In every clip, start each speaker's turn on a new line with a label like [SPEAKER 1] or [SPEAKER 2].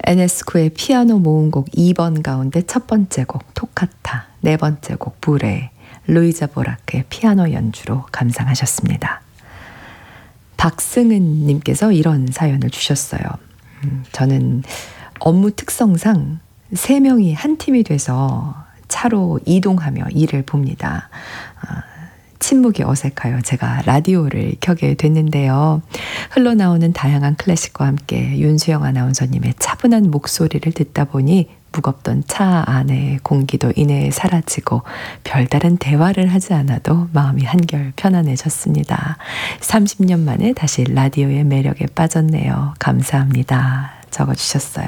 [SPEAKER 1] 에네스코의 피아노 모음곡 2번 가운데 첫 번째 곡 토카타, 네 번째 곡 부레, 루이자 보라크의 피아노 연주로 감상하셨습니다. 박승은 님께서 이런 사연을 주셨어요. 저는 업무 특성상 3명이 한 팀이 돼서 차로 이동하며 일을 봅니다. 침묵이 어색하여 제가 라디오를 켜게 됐는데요. 흘러나오는 다양한 클래식과 함께 윤수영 아나운서님의 차분한 목소리를 듣다 보니 무겁던 차 안의 공기도 이내 사라지고 별다른 대화를 하지 않아도 마음이 한결 편안해졌습니다. 30년 만에 다시 라디오의 매력에 빠졌네요. 감사합니다. 적어주셨어요.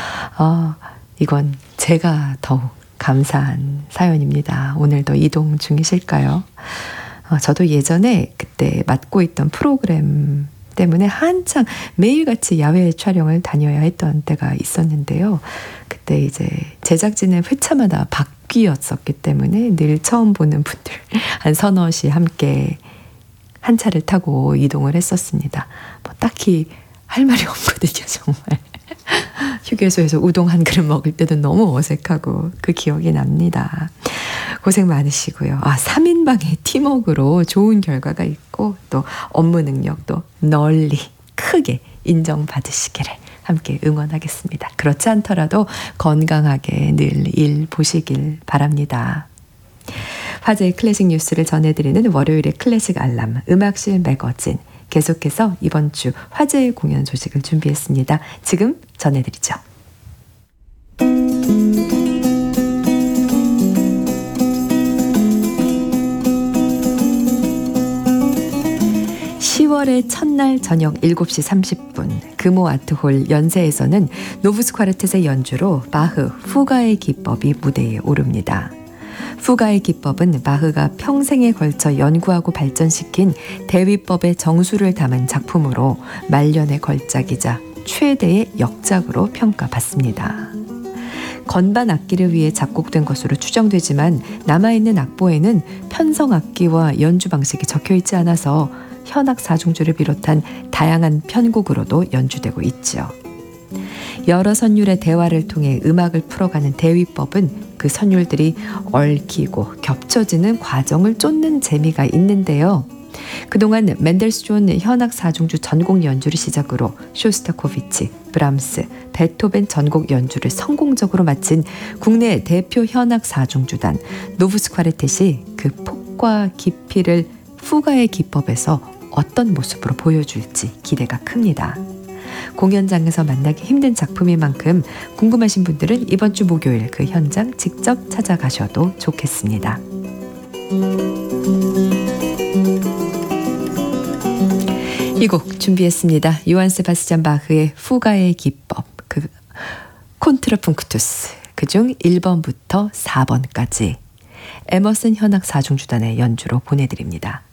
[SPEAKER 1] 이건 제가 더욱 감사한 사연입니다. 오늘도 이동 중이실까요? 저도 예전에 그때 맡고 있던 프로그램 때문에 한창 매일같이 야외 촬영을 다녀야 했던 때가 있었는데요. 그때 이제 제작진은 회차마다 바뀌었었기 때문에 늘 처음 보는 분들 한 서너시 함께 한 차를 타고 이동을 했었습니다. 뭐 딱히 할 말이 없거든요, 정말. 휴게소에서 우동 한 그릇 먹을 때도 너무 어색하고 그 기억이 납니다. 고생 많으시고요. 3인방의 팀워크로 좋은 결과가 있고 또 업무 능력도 널리 크게 인정받으시기를 함께 응원하겠습니다. 그렇지 않더라도 건강하게 늘 일 보시길 바랍니다. 화제의 클래식 뉴스를 전해드리는 월요일의 클래식 알람 음악실 매거진, 계속해서 이번 주 화제의 공연 소식을 준비했습니다. 지금 전해드리죠. 10월의 첫날 저녁 7시 30분 금호 아트홀 연세에서는 노브스 콰르텟의 연주로 바흐 후가의 기법이 무대에 오릅니다. 후가의 기법은 바흐가 평생에 걸쳐 연구하고 발전시킨 대위법의 정수를 담은 작품으로 말년의 걸작이자 최대의 역작으로 평가받습니다. 건반 악기를 위해 작곡된 것으로 추정되지만 남아있는 악보에는 편성 악기와 연주 방식이 적혀있지 않아서 현악 사중주를 비롯한 다양한 편곡으로도 연주되고 있죠. 여러 선율의 대화를 통해 음악을 풀어가는 대위법은 그 선율들이 얽히고 겹쳐지는 과정을 쫓는 재미가 있는데요. 그동안 멘델스존 현악 사중주 전곡 연주를 시작으로 쇼스타코비치, 브람스, 베토벤 전곡 연주를 성공적으로 마친 국내 대표 현악 사중주단 노브스 콰르텟이 그 폭과 깊이를 후가의 기법에서 어떤 모습으로 보여줄지 기대가 큽니다. 공연장에서 만나기 힘든 작품인 만큼 궁금하신 분들은 이번 주 목요일 그 현장 직접 찾아가셔도 좋겠습니다. 이 곡 준비했습니다. 요한 세바스찬 바흐의 후가의 기법, 그 콘트라풍크투스, 그중 1번부터 4번까지 에머슨 현악 사중주단의 연주로 보내드립니다.